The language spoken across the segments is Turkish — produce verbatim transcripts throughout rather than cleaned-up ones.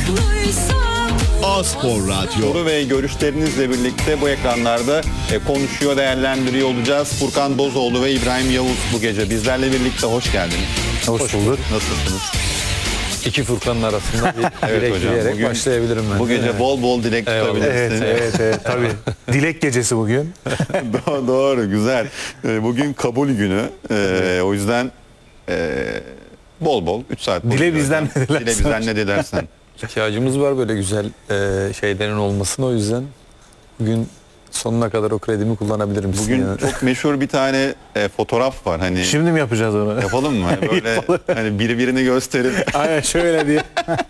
A-Spor Radyo Ve görüşlerinizle birlikte bu ekranlarda e, konuşuyor, değerlendiriyor olacağız. Furkan Bozoğlu ve İbrahim Yavuz bu gece bizlerle birlikte. Hoş geldiniz. Hoş bulduk. Nasılsınız? İki Furkan'ın arasında bir Evet dilek hocam, dileyerek bugün- başlayabilirim ben. Bu gece bol bol dilek Eyvallah. tutabilirsiniz. Evet, evet, evet tabii. Dilek gecesi bugün. doğru, doğru, güzel. E, Bugün kabul günü. E, o yüzden e, bol bol üç saat. Dile boyunca bizden hocam. ne dilersen. Dile bizden ne dilersen. İhtiyacımız var böyle güzel e, şeylerin olmasına, o yüzden bugün sonuna kadar o kredimi kullanabilirim. sizin Bugün yanında. çok meşhur bir tane e, fotoğraf var. Hani Şimdi mi yapacağız onu? yapalım mı? Böyle hani birbirini gösterip Aynen şöyle diye.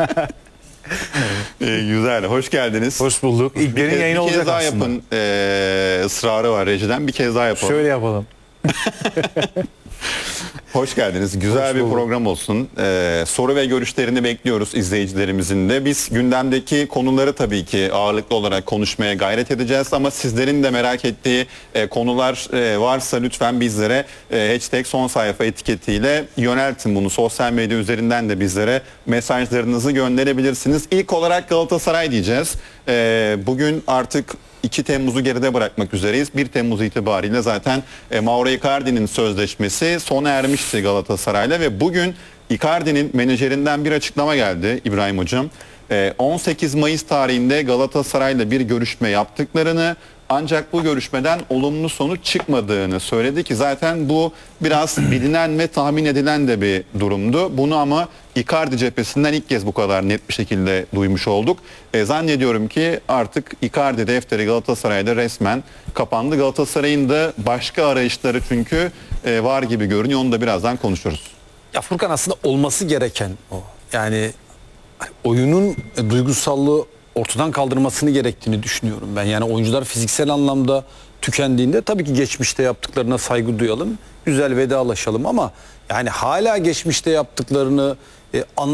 e, güzel. Hoş geldiniz. Hoş bulduk. Bir İlklerin kez, yayını bir kez olacak daha aslında. yapın. E, ısrarı var rejiden. Bir kez daha yapalım. Şöyle yapalım. Hoş geldiniz. Güzel Hoş bir bulduk. program olsun. Ee, soru ve görüşlerini bekliyoruz izleyicilerimizin de. Biz gündemdeki konuları tabii ki ağırlıklı olarak konuşmaya gayret edeceğiz. Ama sizlerin de merak ettiği e, konular e, varsa lütfen bizlere e, hashtag son sayfa etiketiyle yöneltin bunu. Sosyal medya üzerinden de bizlere mesajlarınızı gönderebilirsiniz. İlk olarak Galatasaray diyeceğiz. E, bugün artık iki Temmuz'u geride bırakmak üzereyiz. bir Temmuz itibariyle zaten e, Mauro Icardi'nin sözleşmesi sona ermişti Galatasaray'la ve bugün Icardi'nin menajerinden bir açıklama geldi İbrahim Hocam. E, on sekiz Mayıs tarihinde Galatasaray'la bir görüşme yaptıklarını, ancak bu görüşmeden olumlu sonuç çıkmadığını söyledi ki zaten bu biraz bilinen ve tahmin edilen de bir durumdu. Bunu ama Icardi cephesinden ilk kez bu kadar net bir şekilde duymuş olduk. E, zannediyorum ki artık Icardi defteri Galatasaray'da resmen kapandı. Galatasaray'ın da başka arayışları çünkü e, var gibi görünüyor. Onu da birazdan konuşuruz. Ya Furkan, aslında olması gereken o. Yani oyunun e, duygusallığı ortadan kaldırmasını gerektiğini düşünüyorum ben. Yani oyuncular fiziksel anlamda tükendiğinde tabii ki geçmişte yaptıklarına saygı duyalım. Güzel vedalaşalım ama yani hala geçmişte yaptıklarını e,